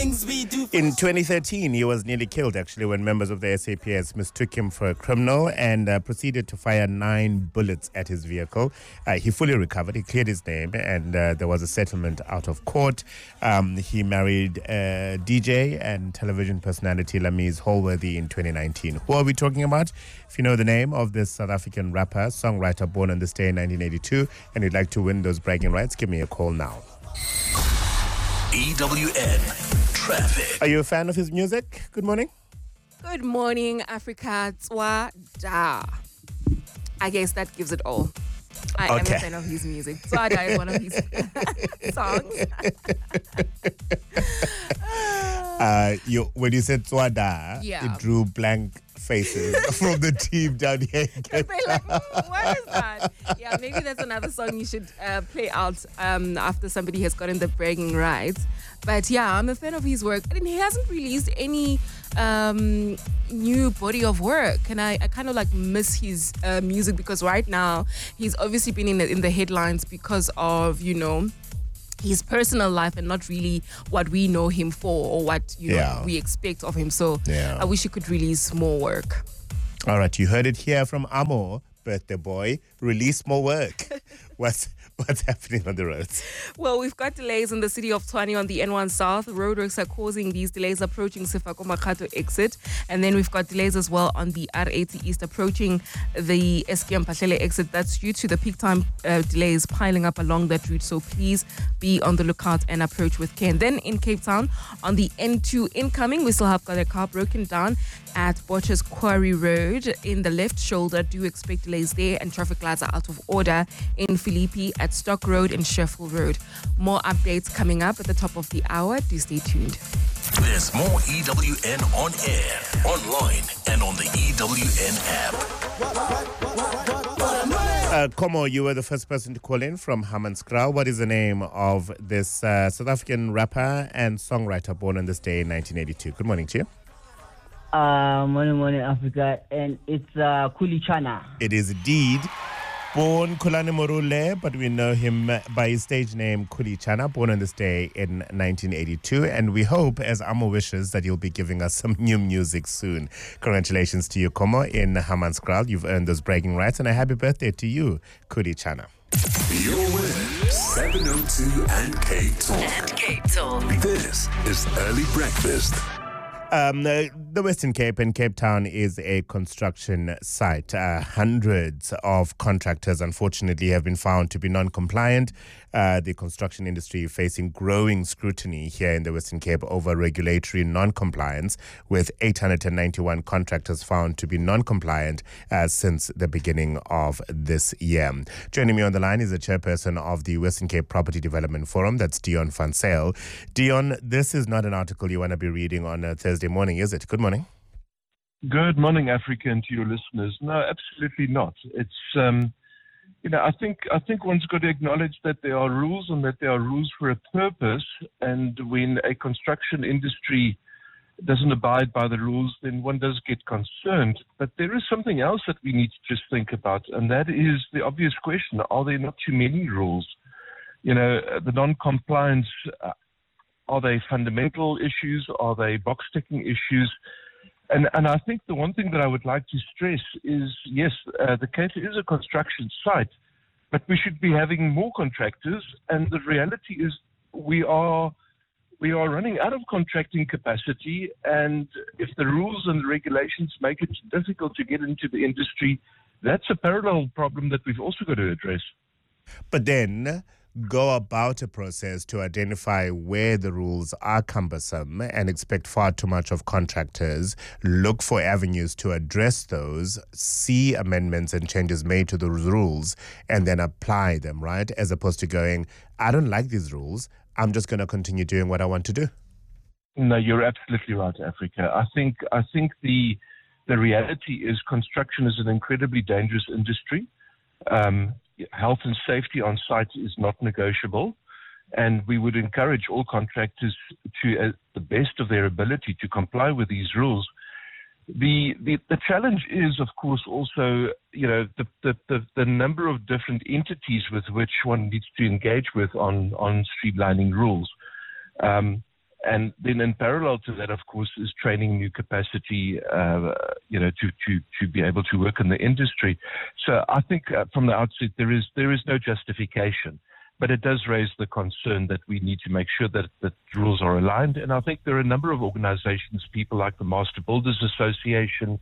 things we do. In 2013, he was nearly killed, actually, when members of the SAPS mistook him for a criminal and proceeded to fire 9 bullets at his vehicle. He fully recovered. He cleared his name, and there was a settlement out of court. He married DJ and television personality Lamise Holworthy in 2019. Who are we talking about? If you know the name of this South African rapper, songwriter born on this day in 1982, and you'd like to win those bragging rights, give me a call now. EWN Traffic. Are you a fan of his music? Good morning. Good morning, Africa. Tswada. I guess that gives it all. I am a fan of his music. Tswada is one of his songs. When you said Tswada, it drew blank faces from the team down here. They're like, what is that? Yeah, maybe that's another song you should play out after somebody has gotten the bragging rights. But yeah, I'm a fan of his work. I mean, he hasn't released any new body of work, and I kind of like miss his music, because right now he's obviously been in the headlines because of, you know, his personal life and not really what we know him for or what we expect of him. So I wish he could release more work. All right, you heard it here from Amo, birthday boy. Release more work. What's happening on the roads? Well, we've got delays in the city of Tshwane on the N1 South. Roadworks are causing these delays approaching Sefako Makato exit. And then we've got delays as well on the R80 East approaching the SKM Pahlele exit. That's due to the peak time delays piling up along that route. So please be on the lookout and approach with care. And then in Cape Town on the N2 incoming, we still have got a car broken down at Botcher's Quarry Road in the left shoulder. Do expect delays there, and traffic lights are out of order in Philippi at Stock Road and Sheffield Road. More updates coming up at the top of the hour. Do stay tuned. There's more EWN on air, online, and on the EWN app. Como, you were the first person to call in from Hammanskraal. What is the name of this South African rapper and songwriter born on this day in 1982? Good morning to you. Morning, Africa, and it's Khuli Chana. It is indeed. Born Khulani Morule, but we know him by his stage name Khuli Chana, born on this day in 1982. And we hope, as Amo wishes, that you'll be giving us some new music soon. Congratulations to you, Como, in Hammanskraal. You've earned those bragging rights, and a happy birthday to you, Khuli Chana. Your winner, 702 and Cape Talk. This is Early Breakfast. The Western Cape and Cape Town is a construction site. Hundreds of contractors, unfortunately, have been found to be non-compliant. The construction industry facing growing scrutiny here in the Western Cape over regulatory non-compliance, with 891 contractors found to be non-compliant since the beginning of this year. Joining me on the line is the chairperson of the Western Cape Property Development Forum, that's Dion van Zyl. Dion, this is not an article you want to be reading on a Thursday morning, is it? Good morning. Good morning, Africa, and to your listeners. No, absolutely not. It's, I think one's got to acknowledge that there are rules and that there are rules for a purpose. And when a construction industry doesn't abide by the rules, then one does get concerned. But there is something else that we need to just think about, and that is the obvious question: are there not too many rules? The non-compliance. Are they fundamental issues? Are they box-ticking issues? And I think the one thing that I would like to stress is, yes, the Cape is a construction site, but we should be having more contractors. And the reality is we are running out of contracting capacity. And if the rules and the regulations make it difficult to get into the industry, that's a parallel problem that we've also got to address. But then go about a process to identify where the rules are cumbersome and expect far too much of contractors, look for avenues to address those, see amendments and changes made to those rules, and then apply them, right? As opposed to going, I don't like these rules, I'm just going to continue doing what I want to do. No, you're absolutely right, Africa. I think the reality is construction is an incredibly dangerous industry. Health and safety on site is not negotiable, and we would encourage all contractors to, at the best of their ability, to comply with these rules. The challenge is, of course, also the number of different entities with which one needs to engage with on streamlining rules. And then in parallel to that, of course, is training new capacity, to be able to work in the industry. So I think from the outset, there is no justification. But it does raise the concern that we need to make sure that the rules are aligned. And I think there are a number of organizations, people like the Master Builders Association,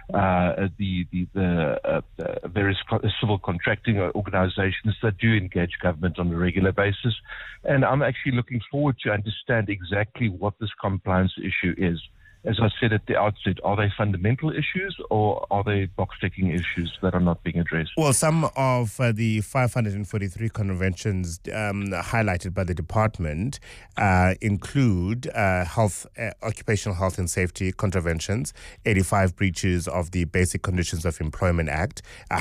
the various civil contracting organizations that do engage government on a regular basis. And I'm actually looking forward to understand exactly what this compliance issue is. As I said at the outset, are they fundamental issues or are they box-ticking issues that are not being addressed? Well, some of the 543 conventions highlighted by the department include occupational health and safety contraventions, 85 breaches of the Basic Conditions of Employment Act,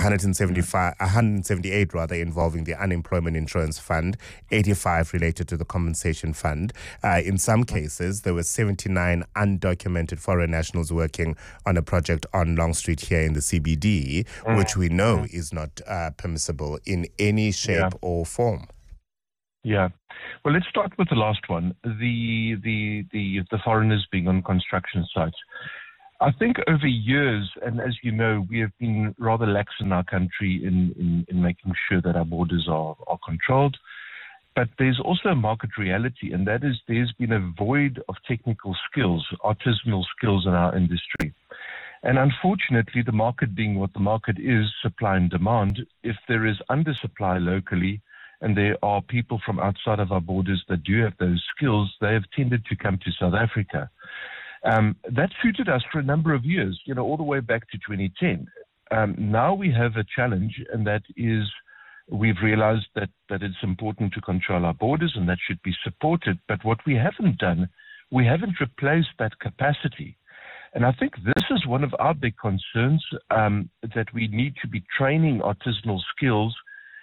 178 involving the Unemployment Insurance Fund, 85 related to the Compensation Fund. In some cases, there were 79 undocumented foreign nationals working on a project on Long Street here in the CBD, which we know is not permissible in any shape or form. Yeah. Well, let's start with the last one, the foreigners being on construction sites. I think over years, and as you know, we have been rather lax in our country in making sure that our borders are controlled. But there's also a market reality, and that is there's been a void of technical skills, artisanal skills in our industry. And unfortunately, the market being what the market is, supply and demand, if there is undersupply locally and there are people from outside of our borders that do have those skills, they have tended to come to South Africa. That suited us for a number of years, all the way back to 2010. Now we have a challenge, and that is we've realized that it's important to control our borders and that should be supported. But what we haven't done, we haven't replaced that capacity. And I think this is one of our big concerns, that we need to be training artisanal skills.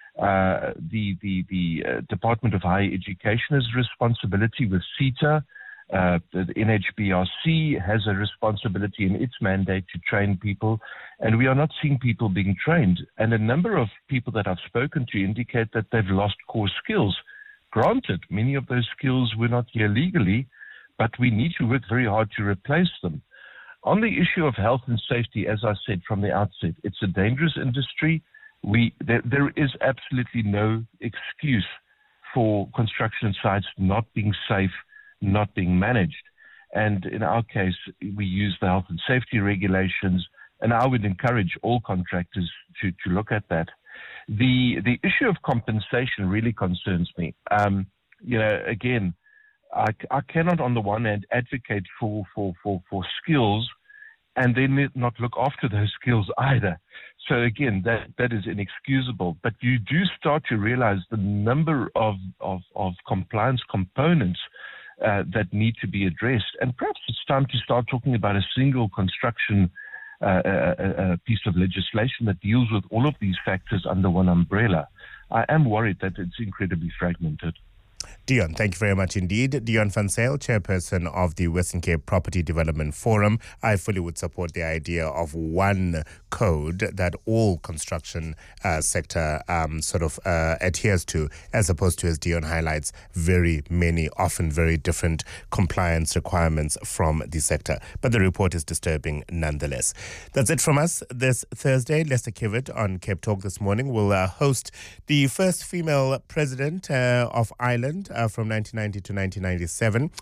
The Department of Higher Education has responsibility with CETA. The NHBRC has a responsibility in its mandate to train people, and we are not seeing people being trained. And a number of people that I've spoken to indicate that they've lost core skills. Granted, many of those skills were not here legally, but we need to work very hard to replace them. On the issue of health and safety, as I said from the outset, it's a dangerous industry. There is absolutely no excuse for construction sites not being safe, not being managed. And in our case, we use the health and safety regulations, and I would encourage all contractors to look at that. The issue of compensation really concerns me. Again, I cannot on the one hand advocate for skills and then not look after those skills either. So again, that is inexcusable. But you do start to realize the number of compliance components that need to be addressed. And perhaps it's time to start talking about a single construction piece of legislation that deals with all of these factors under one umbrella. I am worried that it's incredibly fragmented. Dion, thank you very much indeed. Dion van Zyl, chairperson of the Western Cape Property Development Forum. I fully would support the idea of one code that all construction sector adheres to, as opposed to, as Dion highlights, very many, often very different compliance requirements from the sector. But the report is disturbing nonetheless. That's it from us this Thursday. Lester Kivitt on Cape Talk this morning will host the first female president of Ireland from 1990 to 1997.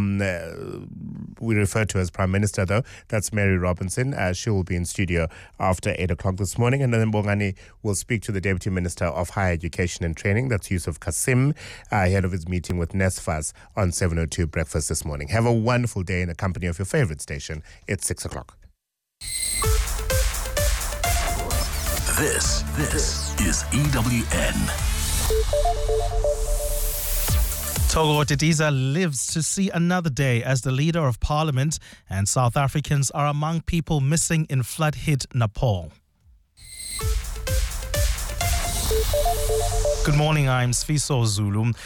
We refer to as Prime Minister, though. That's Mary Robinson. She will be in studio after 8 o'clock this morning. And then Bongani will speak to the Deputy Minister of Higher Education and Training. That's Yusuf Kasim, ahead of his meeting with NSFAS on 702 Breakfast this morning. Have a wonderful day in the company of your favorite station. It's 6 o'clock. This is EWN. Togo Didiza lives to see another day as the leader of parliament, and South Africans are among people missing in flood-hit Nepal. Good morning, I'm Sfiso Zulu.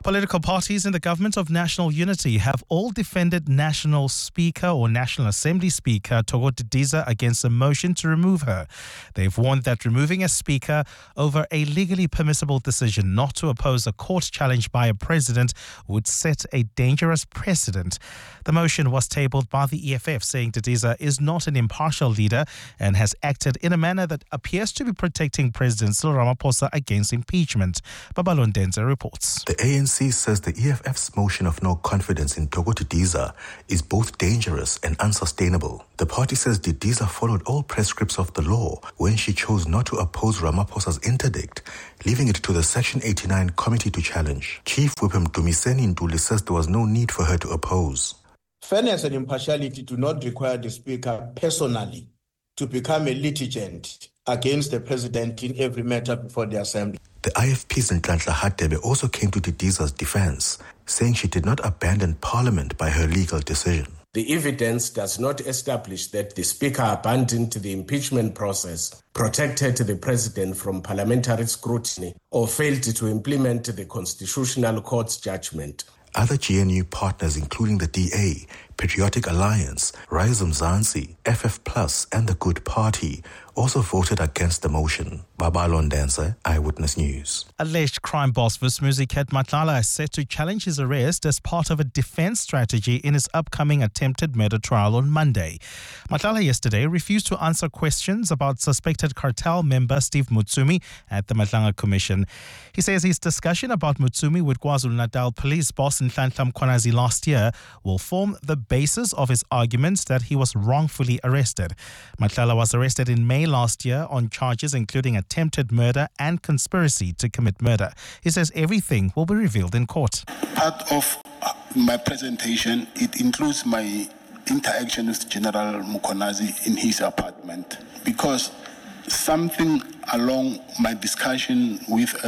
Political parties in the government of national unity have all defended National Speaker or National Assembly Speaker Thoko Didiza against a motion to remove her. They've warned that removing a speaker over a legally permissible decision not to oppose a court challenge by a president would set a dangerous precedent. The motion was tabled by the EFF, saying Didiza is not an impartial leader and has acted in a manner that appears to be protecting President Cyril Ramaphosa against impeachment. Babalon Denza reports. The ANC says the EFF's motion of no confidence in Thoko Didiza is both dangerous and unsustainable. The party says Didiza followed all prescripts of the law when she chose not to oppose Ramaphosa's interdict, leaving it to the Section 89 committee to challenge. Chief Whip Dumiseni Ntuli says there was no need for her to oppose. Fairness and impartiality do not require the Speaker personally to become a litigant against the President in every matter before the Assembly. The IFP's Nhlanhla Hadebe also came to Didiza's defense, saying she did not abandon Parliament by her legal decision. The evidence does not establish that the Speaker abandoned the impeachment process, protected the President from parliamentary scrutiny, or failed to implement the Constitutional Court's judgment. Other GNU partners, including the DA, Patriotic Alliance, Rise Mzansi, FF Plus, and the Good Party, also voted against the motion. Babalon Denza, Eyewitness News. Alleged crime boss Vusmuzi Matlala is set to challenge his arrest as part of a defense strategy in his upcoming attempted murder trial on Monday. Matlala yesterday refused to answer questions about suspected cartel member Steve Mutsumi at the Matlanga Commission. He says his discussion about Mutsumi with KwaZulu-Natal police boss Nhlanhla Mkhwanazi last year will form the basis of his arguments that he was wrongfully arrested. Matlala was arrested in May last year on charges including attempted murder and conspiracy to commit murder. He says everything will be revealed in court. Part of my presentation, it includes my interaction with General Mkhwanazi in his apartment, because something along my discussion with